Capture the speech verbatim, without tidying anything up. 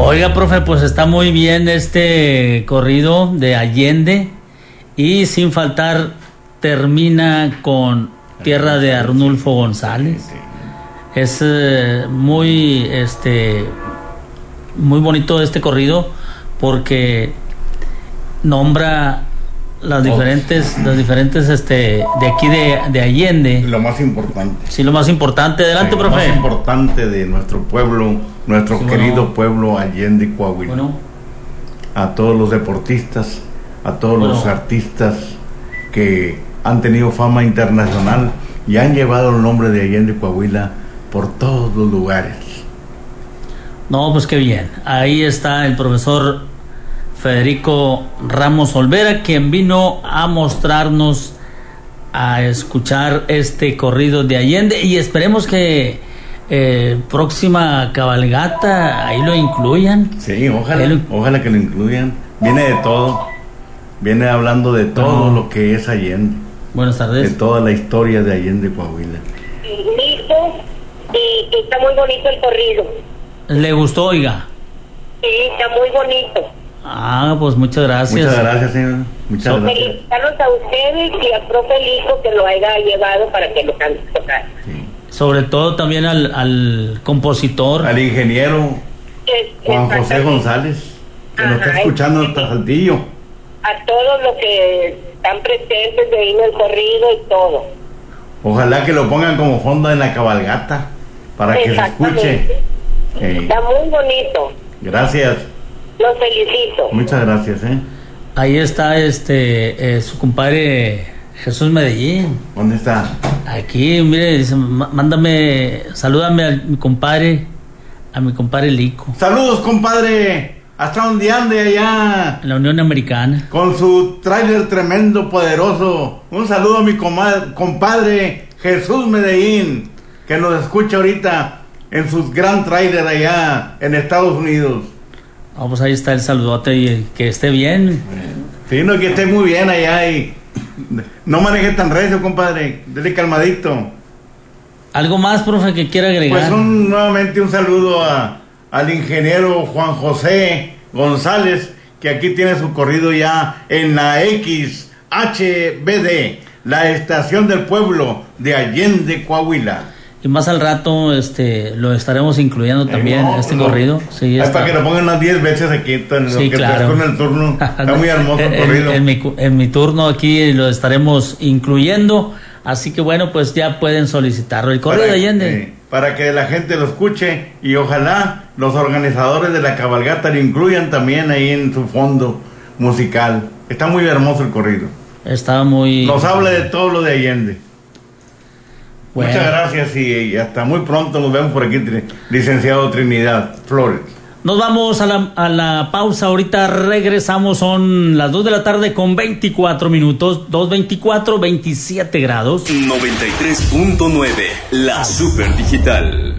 Oiga, profe, pues está muy bien este corrido de Allende y sin faltar termina con Tierra de Arnulfo González. Es eh, muy este muy bonito este corrido porque nombra las diferentes las diferentes este de aquí de, de Allende, lo más importante. Sí, lo más importante. Adelante, sí, profe. Lo más importante de nuestro pueblo, nuestro sí, querido bueno. pueblo Allende, Coahuila. Bueno. A todos los deportistas, a todos bueno. los artistas que han tenido fama internacional y han llevado el nombre de Allende, Coahuila por todos los lugares. No, pues qué bien. Ahí está el profesor Federico Ramos Olvera, quien vino a mostrarnos, a escuchar este corrido de Allende, y esperemos que eh, próxima cabalgata ahí lo incluyan. Sí, ojalá, lo... ojalá que lo incluyan. Viene de todo, viene hablando de todo oh. lo que es Allende. Buenas tardes. De toda la historia de Allende, Coahuila. Listo, y está muy bonito el corrido. ¿Le gustó, oiga? Sí, está muy bonito. Ah, pues muchas gracias. Muchas gracias, señor. Muchas so, gracias. Felicitarlos a ustedes y al profe Lico que lo haya llevado para que lo cante tocar. Sí. Sobre todo también al, al compositor. Al ingeniero es, Juan José González, que nos está escuchando hasta Saltillo. A todos los que están presentes de ahí en el corrido y todo. Ojalá que lo pongan como fondo en la cabalgata, para que se escuche. Eh. Está muy bonito. Gracias. Los felicito. Muchas gracias, ¿eh? Ahí está este eh, su compadre Jesús Medellín. ¿Dónde está? Aquí, mire, dice, mándame, salúdame a mi compadre, a mi compadre Lico. Saludos, compadre. ¿Hasta dónde ande allá? En la Unión Americana. Con su tráiler tremendo, poderoso. Un saludo a mi comadre, compadre Jesús Medellín, que nos escucha ahorita en sus gran tráiler allá en Estados Unidos. Ah, pues ahí está el saludote y que esté bien. Sí, no, que esté muy bien allá y no maneje tan recio, compadre. Dele calmadito. ¿Algo más, profe, que quiera agregar? Pues un, nuevamente un saludo a, al ingeniero Juan José González, que aquí tiene su corrido ya en la X H B D, la estación del pueblo de Allende, Coahuila. Y más al rato este lo estaremos incluyendo también, no, este no. corrido. Sí, es para que lo pongan unas diez veces aquí en sí, que claro. con el turno. Está muy hermoso el corrido. En, en, mi, en mi turno aquí lo estaremos incluyendo. Así que bueno, pues ya pueden solicitarlo. El corrido para, de Allende. Eh, para que la gente lo escuche y ojalá los organizadores de la cabalgata lo incluyan también ahí en su fondo musical. Está muy hermoso el corrido. Está muy... Nos habla de todo lo de Allende. Bueno. Muchas gracias y hasta muy pronto. Nos vemos por aquí, licenciado Trinidad Flores. Nos vamos a la, a la pausa. Ahorita regresamos. Son las dos de la tarde con veinticuatro minutos. dos veinticuatro, veintisiete grados. noventa y tres punto nueve, la Super Digital.